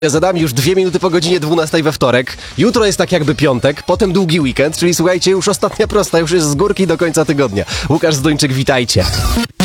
Za nami już 2 minuty po godzinie 12 we wtorek. Jutro jest tak jakby piątek, potem długi weekend, czyli słuchajcie, już ostatnia prosta, już jest z górki do końca tygodnia. Łukasz Zdończyk, witajcie.